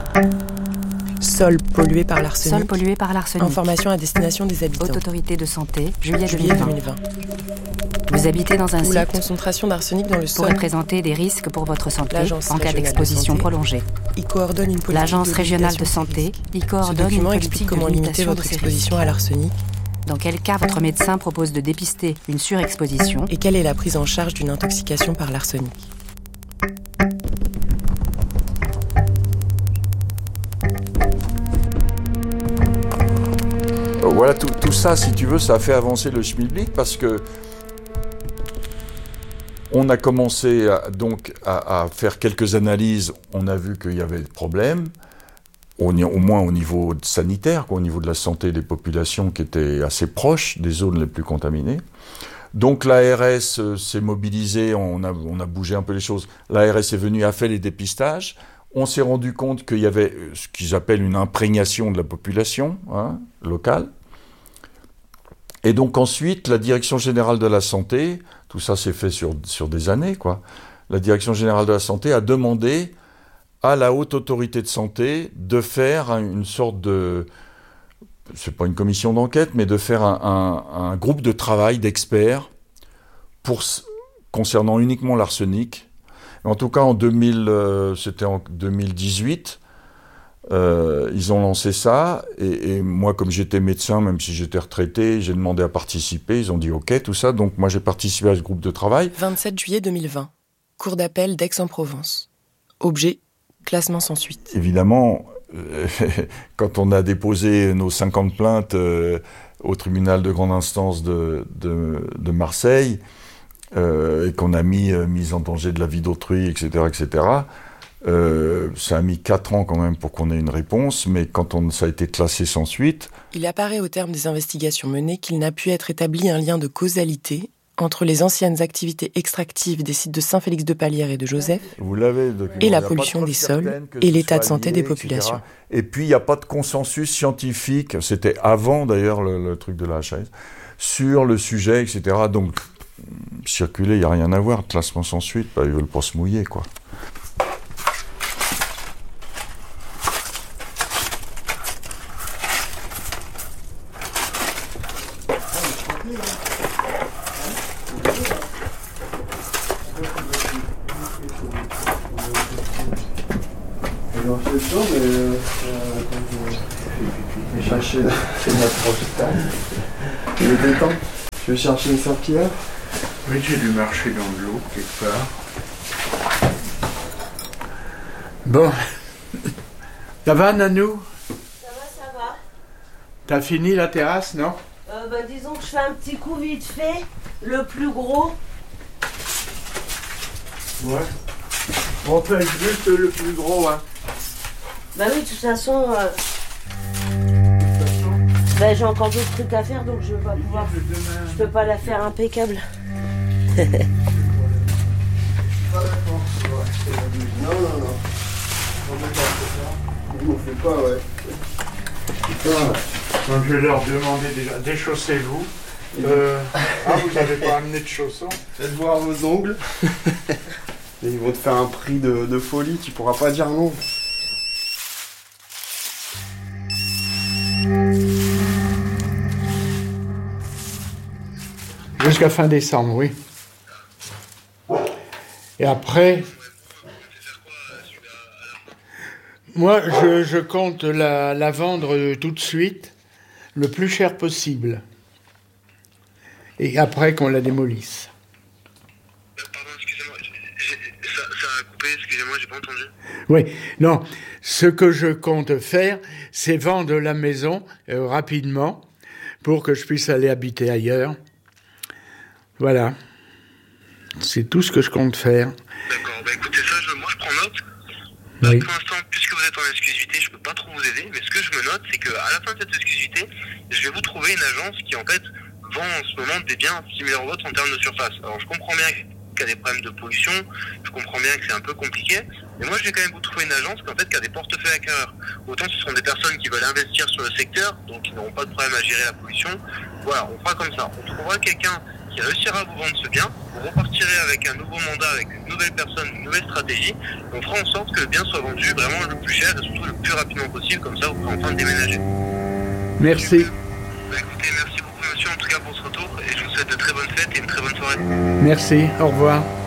Sol pollué par l'arsenic. Sol pollué par l'arsenic. Information à destination des habitants. Haute autorité de santé, juillet Juillet 2020. Vous habitez dans un Où site la concentration d'arsenic dans le sol pourrait présenter des risques pour votre santé L'Agence en cas régionale d'exposition de santé prolongée. il coordonne une politique L'Agence régionale de limitation santé y Ce coordonne une document explique politique de comment limiter limitation de votre ces exposition risques. à l'arsenic Dans quel cas votre médecin propose de dépister une surexposition et quelle est la prise en charge d'une intoxication par l'arsenic. Voilà, tout ça, si tu veux, ça a fait avancer le schmilblick parce que on a commencé à faire quelques analyses. On a vu qu'il y avait des problèmes, au moins au niveau sanitaire, au niveau de la santé des populations qui étaient assez proches des zones les plus contaminées. Donc l'ARS s'est mobilisée, on a bougé un peu les choses. L'ARS est venue, a fait les dépistages. On s'est rendu compte qu'il y avait ce qu'ils appellent une imprégnation de la population locale. Et donc ensuite, la Direction Générale de la Santé, tout ça s'est fait sur des années, quoi. La Direction Générale de la Santé a demandé à la Haute Autorité de Santé de faire une sorte de... c'est pas une commission d'enquête, mais de faire un groupe de travail d'experts concernant uniquement l'arsenic. En tout cas, c'était en 2018, ils ont lancé ça, et moi, comme j'étais médecin, même si j'étais retraité, j'ai demandé à participer, ils ont dit OK, tout ça, donc moi j'ai participé à ce groupe de travail. 27 juillet 2020, cour d'appel d'Aix-en-Provence. Objet, classement sans suite. Évidemment, quand on a déposé nos 50 plaintes au tribunal de grande instance de Marseille, et qu'on a mis en danger de la vie d'autrui, etc., ça a mis 4 ans quand même pour qu'on ait une réponse, mais quand ça a été classé sans suite... Il apparaît au terme des investigations menées qu'il n'a pu être établi un lien de causalité entre les anciennes activités extractives des sites de Saint-Félix-de-Palière et de Joseph et la pollution des sols et l'état de santé des populations. Etc. Et puis il n'y a pas de consensus scientifique, c'était avant d'ailleurs le truc de la HAS, sur le sujet, etc. Donc circuler, il n'y a rien à voir, classement sans suite, ils ne veulent pas se mouiller, quoi. Il était temps. Je vais chercher une serpillière. Oui, j'ai dû marcher dans de l'eau quelque part. Bon. Ça va, Nanou? Ça va. T'as fini la terrasse, non? Disons que je fais un petit coup vite fait, le plus gros. Ouais. On fait juste le plus gros, hein. Bah oui, de toute façon, j'ai encore d'autres trucs à faire, donc je vais pas pouvoir. Je peux pas la faire impeccable. Non. On fait pas, ouais. Donc je vais leur demander déjà, déchaussez-vous. Vous n'avez pas amené de chaussons? Faites voir vos ongles. Et ils vont te faire un prix de folie, tu pourras pas dire non. Jusqu'à fin décembre, oui. Et après, moi, je compte la vendre tout de suite, le plus cher possible. Et après qu'on la démolisse. Pardon, excusez-moi, ça a coupé, excusez-moi, j'ai pas entendu. Oui, non, ce que je compte faire, c'est vendre la maison rapidement pour que je puisse aller habiter ailleurs. Voilà. C'est tout ce que je compte faire. D'accord, bah écoutez ça, moi je prends note. Oui. Pour l'instant, puisque vous êtes en exclusivité, je peux pas trop vous aider, mais ce que je me note, c'est qu'à la fin de cette exclusivité, je vais vous trouver une agence qui en fait vend en ce moment des biens similaires aux vôtres en termes de surface. Alors je comprends bien qu'il y a des problèmes de pollution, je comprends bien que c'est un peu compliqué, mais moi je vais quand même vous trouver une agence qui a des portefeuilles acquéreurs. Autant ce seront des personnes qui veulent investir sur le secteur, donc ils n'auront pas de problème à gérer la pollution. Voilà, on fera comme ça. On trouvera quelqu'un qui réussira à vous vendre ce bien. Vous repartirez avec un nouveau mandat, avec une nouvelle personne, une nouvelle stratégie. On fera en sorte que le bien soit vendu vraiment le plus cher et surtout le plus rapidement possible, comme ça vous pourrez enfin déménager. Merci. Écoutez, merci beaucoup monsieur en tout cas pour ce retour et je vous souhaite de très bonnes fêtes et une très bonne soirée. Merci, au revoir.